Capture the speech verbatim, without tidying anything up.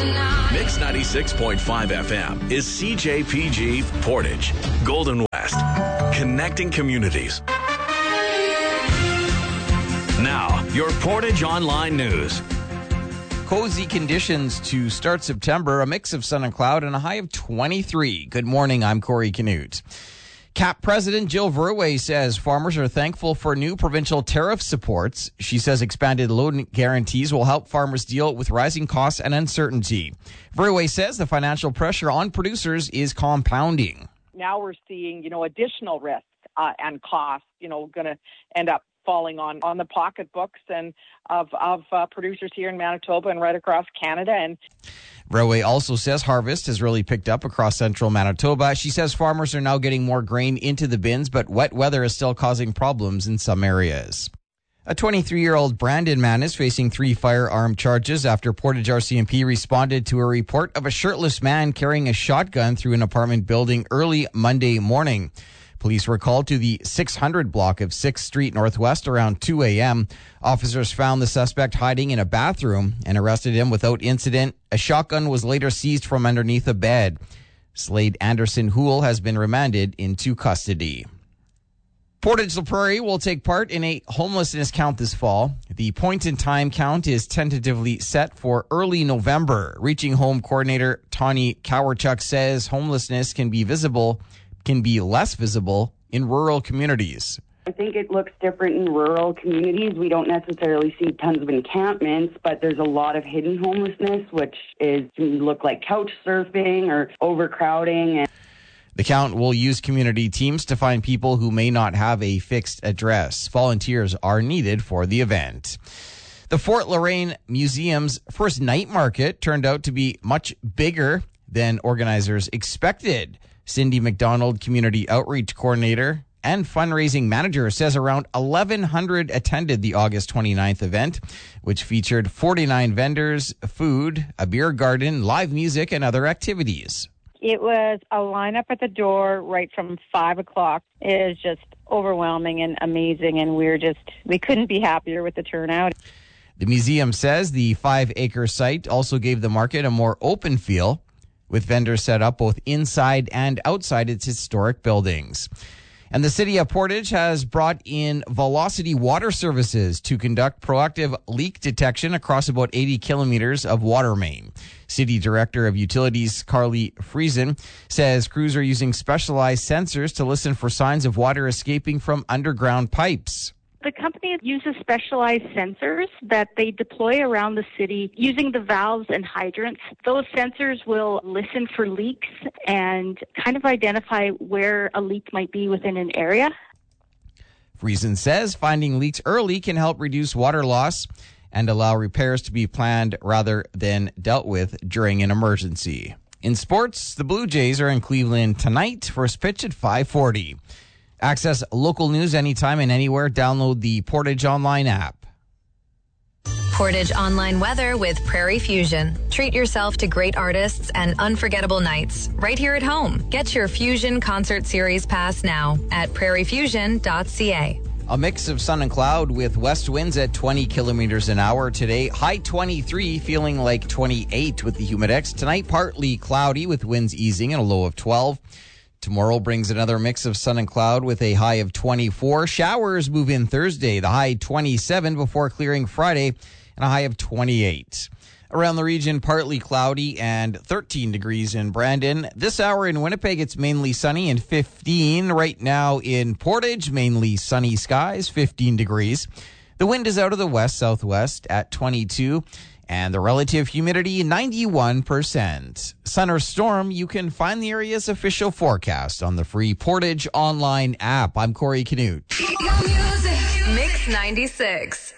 Mix ninety-six point five F M is C J P G Portage, Golden West, connecting communities. Now, your Portage Online News. Cozy conditions to start September, a mix of sun and cloud and a high of twenty-three. Good morning, I'm Corey Canute. C A P President Jill Verwey says farmers are thankful for new provincial tariff supports. She says expanded loan guarantees will help farmers deal with rising costs and uncertainty. Verwey says the financial pressure on producers is compounding. Now we're seeing, you know, additional risk uh, and costs, you know, going to end up falling on, on the pocketbooks and of, of uh, producers here in Manitoba and right across Canada. And Verwey also says harvest has really picked up across central Manitoba. She says farmers are now getting more grain into the bins, but wet weather is still causing problems in some areas. A twenty-three-year-old Brandon man is facing three firearm charges after Portage R C M P responded to a report of a shirtless man carrying a shotgun through an apartment building early Monday morning. Police were called to the six hundred block of sixth Street Northwest around two a.m. Officers found the suspect hiding in a bathroom and arrested him without incident. A shotgun was later seized from underneath a bed. Slade Anderson Houle has been remanded into custody. Portage La Prairie will take part in a homelessness count this fall. The point-in-time count is tentatively set for early November. Reaching Home coordinator Tawny Cowerchuk says homelessness can be visible can be less visible in rural communities. I think it looks different in rural communities. We don't necessarily see tons of encampments, but there's a lot of hidden homelessness, which is can look like couch surfing or overcrowding. And the count will use community teams to find people who may not have a fixed address. Volunteers are needed for the event. The Fort Loraine Museum's first night market turned out to be much bigger than organizers expected. Cindy McDonald, Community Outreach Coordinator and Fundraising Manager, says around eleven hundred attended the August twenty-ninth event, which featured forty-nine vendors, food, a beer garden, live music, and other activities. It was a lineup at the door right from five o'clock. It was just overwhelming and amazing, and we we're just, we couldn't be happier with the turnout. The museum says the five-acre site also gave the market a more open feel, with vendors set up both inside and outside its historic buildings. And the City of Portage has brought in Velocity Water Services to conduct proactive leak detection across about eighty kilometers of water main. City Director of Utilities Carly Friesen says crews are using specialized sensors to listen for signs of water escaping from underground pipes. The company uses specialized sensors that they deploy around the city using the valves and hydrants. Those sensors will listen for leaks and kind of identify where a leak might be within an area. Friesen says finding leaks early can help reduce water loss and allow repairs to be planned rather than dealt with during an emergency. In sports, the Blue Jays are in Cleveland tonight, first pitch at five forty. Access local news anytime and anywhere. Download the Portage Online app. Portage Online weather with Prairie Fusion. Treat yourself to great artists and unforgettable nights right here at home. Get your Fusion Concert Series pass now at prairie fusion dot c a. A mix of sun and cloud with west winds at twenty kilometers an hour today. High twenty-three, feeling like twenty-eight with the humidex. Tonight, partly cloudy with winds easing and a low of twelve. Tomorrow brings another mix of sun and cloud with a high of twenty-four. Showers move in Thursday, the high twenty-seven before clearing Friday and a high of twenty-eight. Around the region, partly cloudy and thirteen degrees in Brandon. This hour in Winnipeg, it's mainly sunny and fifteen. Right now in Portage, mainly sunny skies, fifteen degrees. The wind is out of the west-southwest at twenty-two. And the relative humidity, ninety-one percent. Sun or storm, you can find the area's official forecast on the free Portage Online app. I'm Corey Canute. Mix ninety-six.